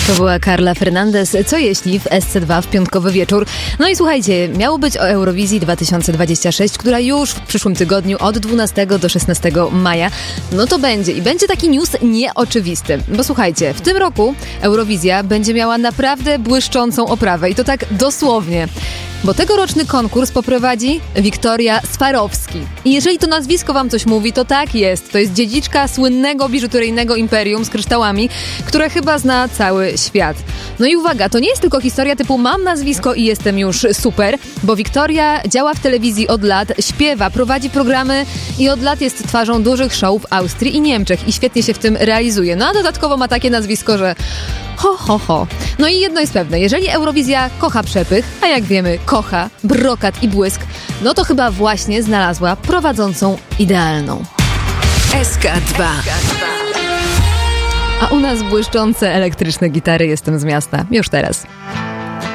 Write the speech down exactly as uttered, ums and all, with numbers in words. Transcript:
To była Carla Fernandez. Co jeśli w S C dwa w piątkowy wieczór? No i słuchajcie, miało być o Eurowizji dwa tysiące dwudziestej szóstej, która już w przyszłym tygodniu od dwunastego do szesnastego maja. No to będzie. I będzie taki news nieoczywisty. Bo słuchajcie, w tym roku Eurowizja będzie miała naprawdę błyszczącą oprawę. I to tak dosłownie. Bo tegoroczny konkurs poprowadzi Wiktoria Swarowski. I jeżeli to nazwisko wam coś mówi, to tak jest. To jest dziedziczka słynnego biżuteryjnego imperium z kryształami, które chyba zna cały świat. No i uwaga, to nie jest tylko historia typu mam nazwisko i jestem już super, bo Wiktoria działa w telewizji od lat, śpiewa, prowadzi programy i od lat jest twarzą dużych show w Austrii i Niemczech i świetnie się w tym realizuje. No a dodatkowo ma takie nazwisko, że ho, ho, ho. No i jedno jest pewne, jeżeli Eurowizja kocha przepych, a jak wiemy, kocha brokat i błysk, no to chyba właśnie znalazła prowadzącą idealną. S K dwa. A u nas błyszczące elektryczne gitary. Jestem z miasta. Już teraz.